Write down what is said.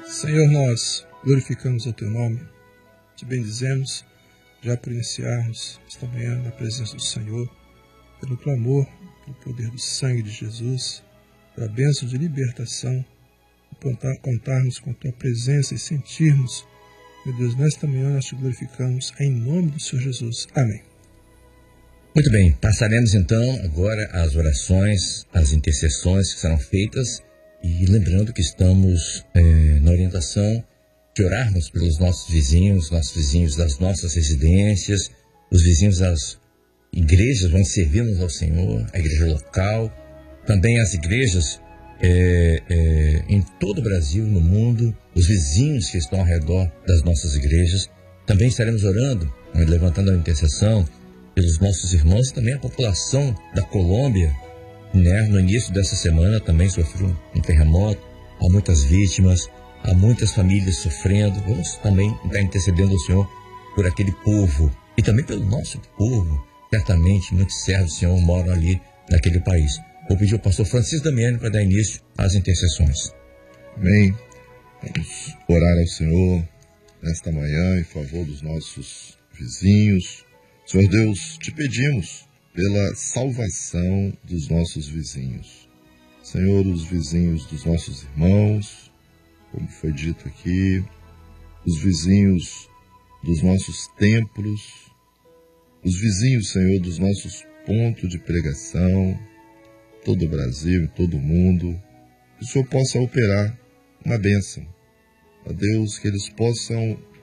Senhor, nós glorificamos o Teu nome, te bendizemos, já por iniciarmos esta manhã na presença do Senhor, pelo clamor, pelo poder do sangue de Jesus, pela bênção de libertação, por contarmos com a Tua presença e sentirmos, meu Deus, nesta manhã nós te glorificamos, em nome do Senhor Jesus. Amém. Muito bem, passaremos então agora às orações, às intercessões que serão feitas, e lembrando que estamos na orientação de orarmos pelos nossos vizinhos das nossas residências, os vizinhos das igrejas onde servimos ao Senhor, a igreja local, também as igrejas em todo o Brasil, no mundo, os vizinhos que estão ao redor das nossas igrejas. Também estaremos orando, levantando a intercessão pelos nossos irmãos e também a população da Colômbia, né? No início dessa semana também sofreu um terremoto, há muitas vítimas, há muitas famílias sofrendo. Vamos também estar intercedendo ao Senhor por aquele povo e também pelo nosso povo. Certamente muitos servos do Senhor moram ali naquele país. Vou pedir ao pastor Francisco Damiani para dar início às intercessões. Amém. Vamos orar ao Senhor nesta manhã em favor dos nossos vizinhos. Senhor Deus, te pedimos pela salvação dos nossos vizinhos. Senhor, os vizinhos dos nossos irmãos, como foi dito aqui, os vizinhos dos nossos templos, os vizinhos, Senhor, dos nossos pontos de pregação, todo o Brasil e todo o mundo, que o Senhor possa operar uma bênção. Ó Deus, que eles possam